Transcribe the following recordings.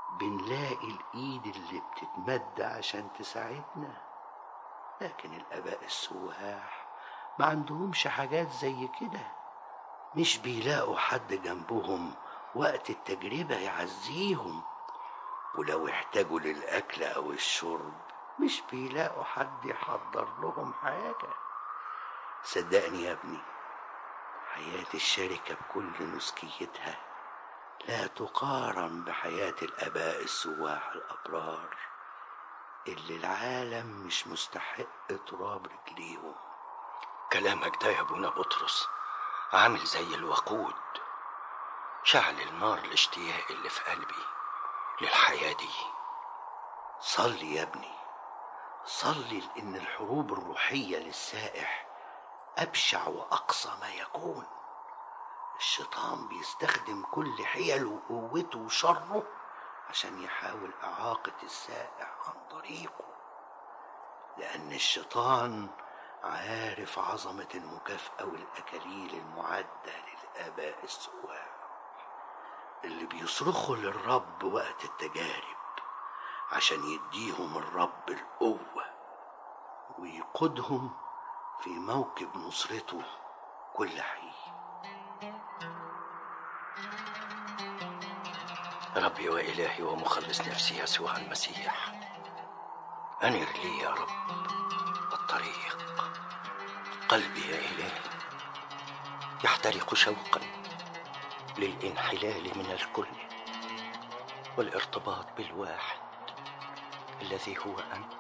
بنلاقي الإيد اللي بتتمد عشان تساعدنا، لكن الآباء السواح ما عندهمش حاجات زي كده، مش بيلاقوا حد جنبهم وقت التجربة يعزيهم، ولو احتاجوا للأكل أو الشرب مش بيلاقوا حد يحضر لهم حاجة. صدقني يا ابني، حياة الشركة بكل نسكيتها لا تقارن بحياة الآباء السواح الأبرار اللي العالم مش مستحق تراب رجليهم. كلامك ده يا ابونا بطرس عامل زي الوقود، شعل النار الاشتياق اللي في قلبي للحياة دي. صلي يا ابني، صلي، لأن الحروب الروحية للسائح أبشع وأقصى ما يكون. الشيطان بيستخدم كل حيله وقوته وشره عشان يحاول إعاقة السائح عن طريقه، لأن الشيطان عارف عظمة المكافأة والأكاليل المعدة للآباء السواح اللي بيصرخوا للرب وقت التجارب عشان يديهم الرب القوة ويقودهم في موكب نصرته كل حين. ربي وإلهي ومخلص نفسي يسوع المسيح، أنر لي يا رب الطريق. قلبي يا إلهي يحترق شوقا للانحلال من الكل والارتباط بالواحد الذي هو أنت.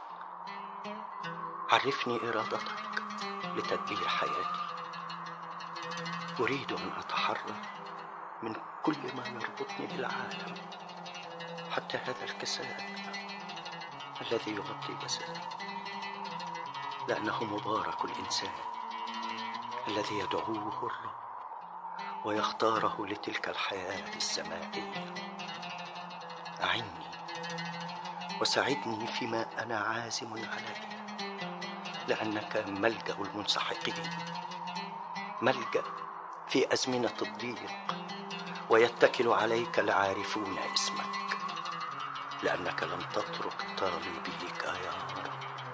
عرفني إرادتك لتدبير حياتي. أريد أن أتحرر من كل ما يربطني بالعالم، حتى هذا الكساء الذي يغطي جسدي، لأنه مبارك الإنسان الذي يدعوه الرب ويختاره لتلك الحياة السمائية. أعني وساعدني فيما أنا عازم عليه، لأنك ملجأ المنسحقين، ملجأ في أزمنة الضيق، ويتكل عليك العارفون اسمك، لأنك لم تترك طالبيك يا رب.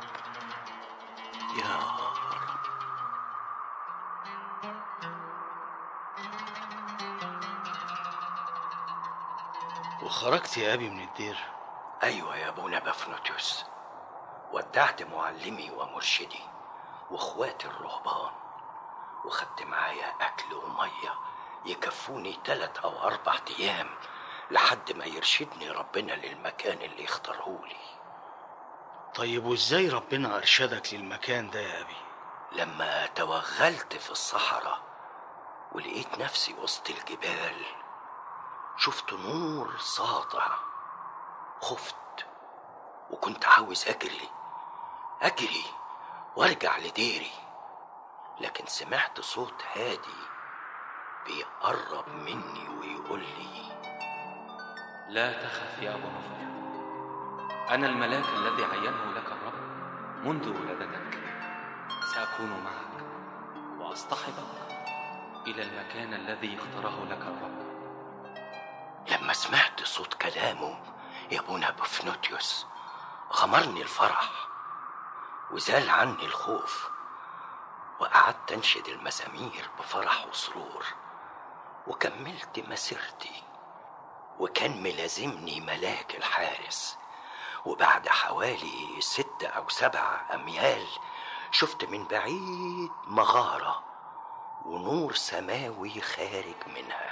يا رب. وخرجت يا أبي من الدير؟ أيوة يا أبونا بافنوتيوس، ودعت معلمي ومرشدي واخواتي الرهبان، وخدت معايا أكل ومية يكفوني 3 أو 4 أيام لحد ما يرشدني ربنا للمكان اللي يختارهولي. طيب وإزاي ربنا أرشدك للمكان ده يا أبي؟ لما توغلت في الصحراء ولقيت نفسي وسط الجبال، شفت نور ساطع، خفت وكنت عاوز أجري وارجع لديري، لكن سمعت صوت هادي بيقرب مني ويقول لي: لا تخف يا أبو نفر، أنا الملاك الذي عينه لك الرب منذ ولادتك، سأكون معك وأصطحبك إلى المكان الذي اختاره لك الرب. لما سمعت صوت كلامه يا ابونا بافنوتيوس غمرني الفرح وزال عني الخوف، وقعدت انشد المزامير بفرح وسرور، وكملت مسيرتي، وكان ملازمني ملاك الحارس. وبعد حوالي 6 أو 7 أميال شفت من بعيد مغارة ونور سماوي خارج منها.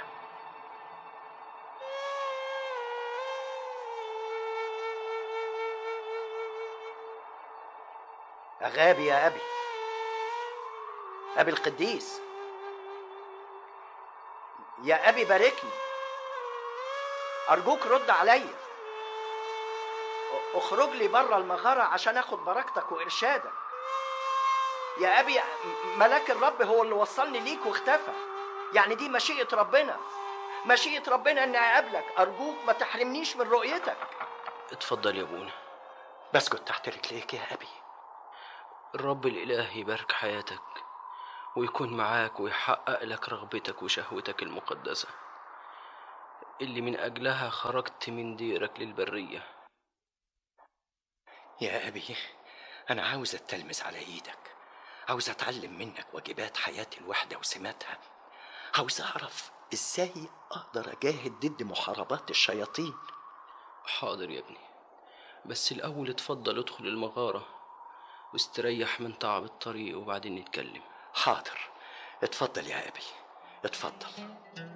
أغابي يا أبي، أبي القديس، يا أبي باركني، أرجوك رد عليا، اخرج لي بره المغارة عشان أخد بركتك وإرشادك. يا أبي ملاك الرب هو اللي وصلني ليك واختفى، يعني دي مشيئة ربنا إني أقابلك. أرجوك ما تحرمنيش من رؤيتك. اتفضل يا ابونا، بسجد تحت رجليك يا أبي. الرب الإله يبارك حياتك ويكون معاك ويحقق لك رغبتك وشهوتك المقدسة. اللي من أجلها خرجت من ديرك للبرية. يا أبي، أنا عاوز أتلمس على إيدك، عاوز أتعلم منك واجبات حياة الوحدة وسماتها، عاوز أعرف إزاي أقدر أجاهد ضد محاربات الشياطين. حاضر يا ابني، بس الأول اتفضل ادخل المغارة واستريح من تعب الطريق وبعدين نتكلم. حاضر، اتفضل يا أبي، اتفضل.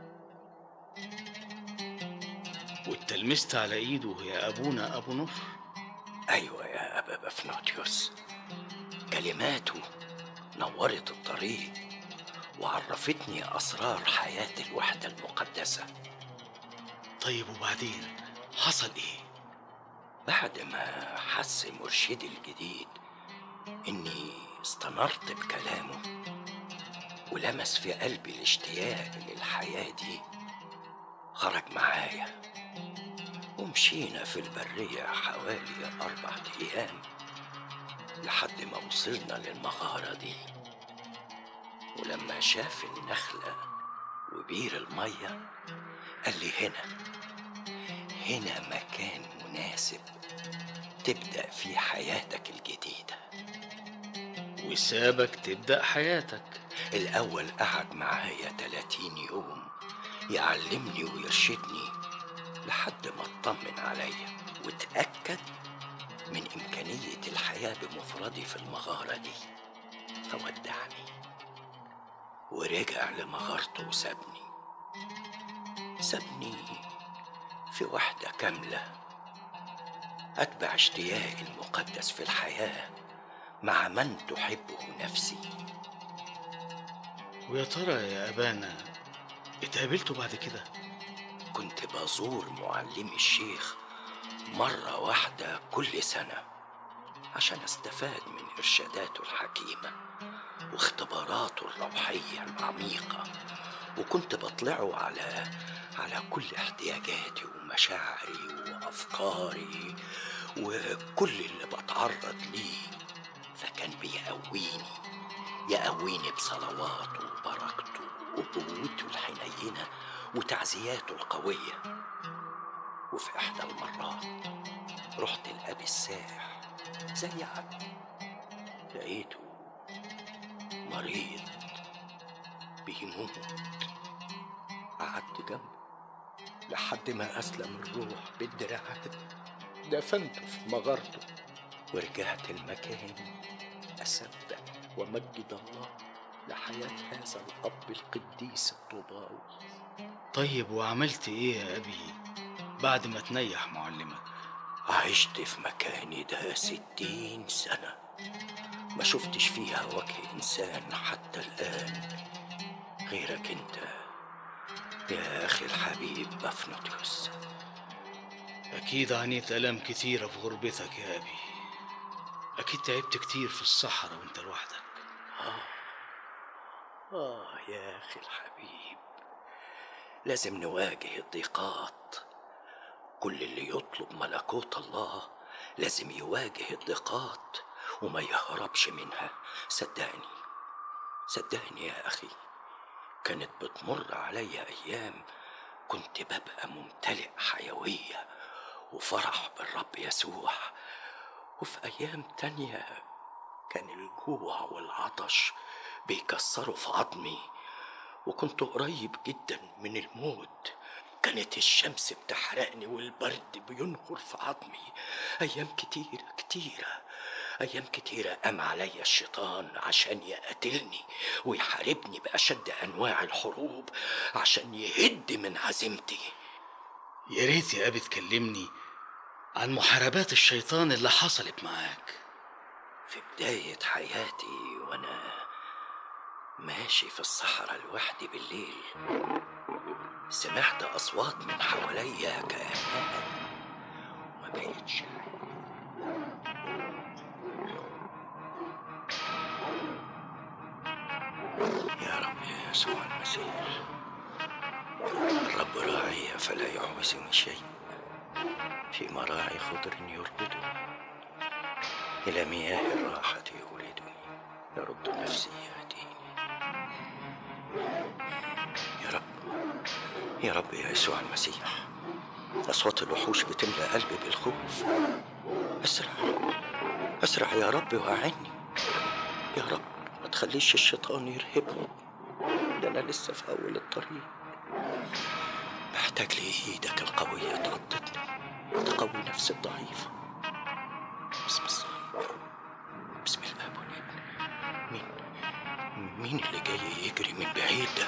واتلمست على ايده يا ابونا ابو نصر؟ أيوة يا أبا بفنوتيوس، كلماته نورت الطريق وعرفتني أسرار حياة الوحدة المقدسة. طيب وبعدين حصل ايه؟ بعد ما حس مرشدي الجديد إني استنرت بكلامه ولمس في قلبي الاشتياق للحياة دي، خرج معايا ومشينا في البرية حوالي 4 أيام لحد ما وصلنا للمغارة دي. ولما شاف النخلة وبير المية قال لي هنا مكان مناسب تبدأ فيه حياتك الجديدة. وسابك تبدأ حياتك؟ الأول قعد معايا 30 يوم يعلمني ويرشدني لحد ما اطمن عليا وتأكد من إمكانية الحياة بمفردي في المغارة دي، فودعني ورجع لمغارته وسابني في وحدة كاملة أتبع اشتياقي المقدس في الحياة مع من تحبه نفسي. ويا ترى يا أبانا اتقابلتوا بعد كده؟ كنت بزور معلمي الشيخ مرة واحدة كل سنة عشان استفاد من إرشاداته الحكيمة واختباراته الروحية العميقة، وكنت بطلعه على كل احتياجاتي ومشاعري وأفكاري وكل اللي بتعرض ليه، فكان يقويني بصلواته وبركته وقوته الحنينة وتعزياته القوية. وفي إحدى المرات رحت لأبي الساح زي عادتي، لقيته مريض بيموت. قعدت جنبه لحد ما أسلم الروح بالدراعات، دفنته في مغارته ورجعت المكان أسبح ومجد الله لحياة هذا الأب القديس الطوباوي. طيب وعملت ايه يا أبي بعد ما تنيح معلمك؟ عشت في مكاني ده 60 سنة ما شفتش فيها وجه إنسان حتى الآن غيرك انت يا أخي الحبيب بفنوتيوس. أكيد عانيت آلام كتيرة في غربتك يا أبي، أكيد تعبت كتير في الصحراء وانت لوحدك. يا أخي الحبيب، لازم نواجه الضيقات. كل اللي يطلب ملكوت الله لازم يواجه الضيقات وما يهربش منها. صدقني يا أخي، كانت بتمر علي أيام كنت ببقى ممتلئ حيوية وفرح بالرب يسوع، وفي أيام تانية كان الجوع والعطش بيكسروا في عظمي وكنت قريب جدا من الموت. كانت الشمس بتحرقني والبرد بينخر في عظمي. أيام كتيرة قام عليا الشيطان عشان يقتلني ويحاربني بأشد أنواع الحروب عشان يهد من عزيمتي. يا ريت يا أبي تكلمني عن محاربات الشيطان اللي حصلت معاك. في بداية حياتي وأنا ماشي في الصحراء لوحدي بالليل، سمعت أصوات من حواليا كأنها وما بقتش يا رب يا يسوع المسيح، الرب راعي فلا يعوزني شيء، في مراعي خضر يربدني، إلى مياه الراحة يوردني، يرد نفسي يهديني. يا رب يا يسوع المسيح، أصوات الوحوش بتملأ قلبي بالخوف. أسرع أسرع يا رب وأعني. يا رب ما تخليش الشيطان يرهبني، ده أنا لسه في أول الطريق. محتاج لإيدك القوية تغطتني، تقوي نفسي الضعيفة. بسم الله، بسم الآب والابن. مين اللي جاي يجري من بعيد ده؟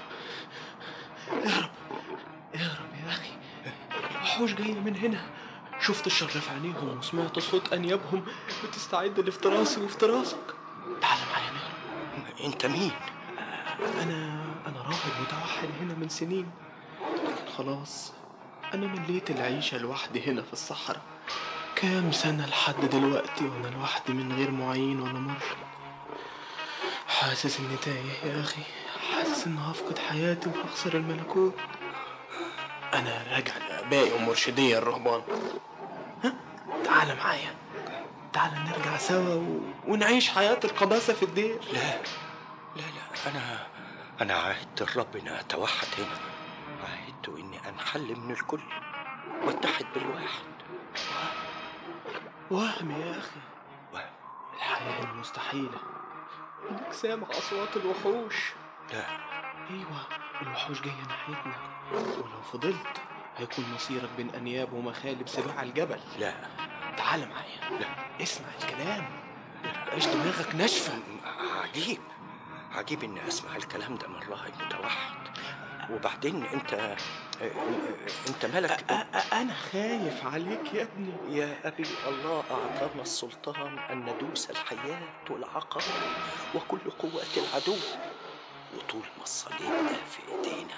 يا أخي، وحوش جاية من هنا. شفت الشر في عينيهم وسمعت صوت أنيابهم بتستعد لافتراسي وافتراسك. تعال معايا نهرب. أنت مين؟ أنا راهب متوحد هنا من سنين. خلاص أنا مليت العيشة لوحدي هنا في الصحراء. كام سنة لحد دلوقتي وأنا لوحدي من غير معين ولا مرشد. حاسس إني تايه يا أخي، حاسس إني هفقد حياتي وهخسر الملكوت. أنا راجع لآبائي ومرشدي الرهبان. ها؟ تعال معايا، تعال نرجع سوا ونعيش حياة القداسة في الدير. لا لا لا، أنا عهدت الرب إني أتوحد هنا، عهدت إني أنحل من الكل واتحد بالواحد. وهم يا أخي، الحياة المستحيلة. إنك سامع أصوات الوحوش. لا، أيوة الوحوش جاية ناحيتنا، ولو فضلت هيكون مصيرك بين أنياب ومخالب سباع الجبل. لا تعال معايا، لا، اسمع الكلام، مبقاش دماغك ناشفة. عجيب إني أسمع الكلام ده من راهب متوحد. وبعدين أنت ملك. أنا خايف عليك يا ابني. يا أبي، الله أعطانا السلطان أن ندوس الحياة والعقبة وكل قوات العدو، وطول ما الصليب ده في إيدينا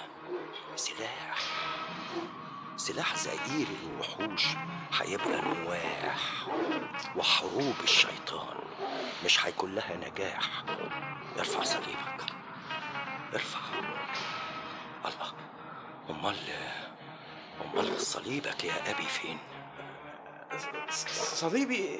سلاح زئير الوحوش هيبقى نواح، وحروب الشيطان مش هيكون لها نجاح. ارفع صليبك، ارفع. الله، أمال صليبك يا أبي فين؟ صليبي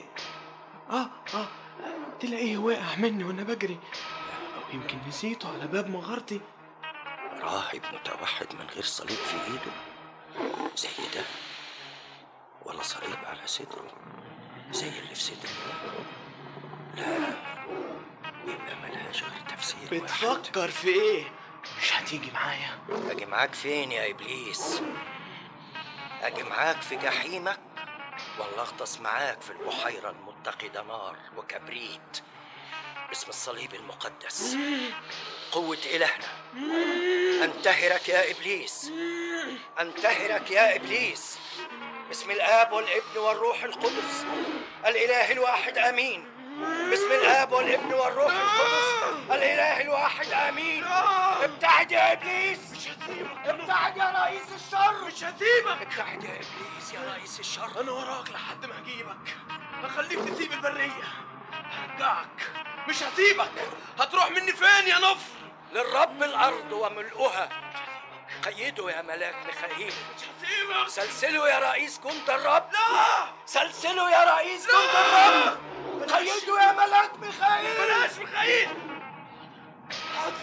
تلاقيه واقع مني وانا بجري، او يمكن نسيته على باب مغارتي. راهب متوحد من غير صليب في ايده زي ده، ولا صليب على صدره زي اللي في صدري؟ لا، يبقى ملهاش غير تفسير. بتفكر في ايه؟ مش هتيجي معايا؟ اجي معاك فين يا ابليس؟ اجي معاك في جحيمك، ولا اغطس معاك في البحيرة المتقدة نار وكبريت باسم الصليب المقدس؟ قوة إلهنا أنتهرك يا إبليس، أنتهرك يا إبليس، باسم الآب والابن والروح القدس الإله الواحد آمين. باسم الآب والابن والروح القدس الإله الواحد آمين. ابتعد يا إبليس، مش هسيبك. ابتعد يا رئيس الشر، مش هسيبك. ابتعد يا إبليس يا رئيس الشر. انا وراك لحد ما هجيبك، هخليك تسيب البرية، هرجعك، مش هسيبك. هتروح مني فين يا نفر؟ للرب الأرض وملؤها. قيده يا ملاك ميخائيل. مش هسيبك. سلسله يا رئيس جند الرب. لا، سلسله يا رئيس جند الرب. قيده يا ملاك ميخائيل. بلاش ميخائيل. حاضر،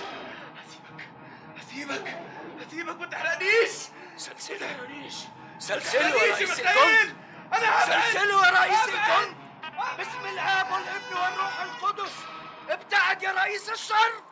هسيبك ما تحرقنيش. سلسله يا يا رئيس الجند. انا سلسله يا رئيس الجند. باسم الآب والابن والروح القدس ابتعد يا رئيس الشر.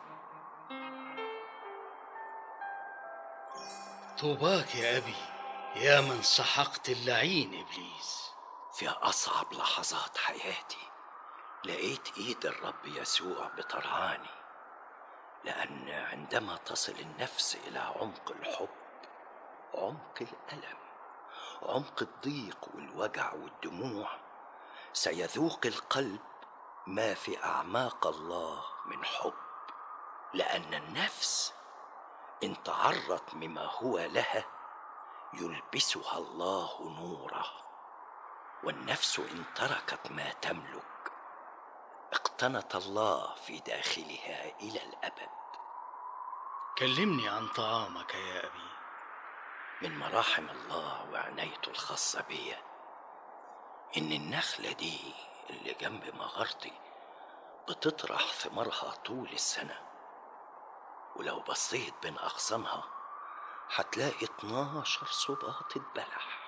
طوباك يا أبي، يا من سحقت اللعين إبليس. في أصعب لحظات حياتي لقيت إيد الرب يسوع بترعاني، لأن عندما تصل النفس إلى عمق الحب، عمق الألم، عمق الضيق والوجع والدموع، سيذوق القلب ما في أعماق الله من حب. لأن النفس إن تعرت مما هو لها يلبسها الله نوره، والنفس إن تركت ما تملك اقتنت الله في داخلها إلى الأبد. كلمني عن طعامك يا أبي. من مراحم الله وعنايته الخاصة بي إن النخلة دي اللي جنب مغارتي بتطرح ثمارها طول السنة، ولو بصيت بين أغصانها هتلاقي 12 صباطة بلح.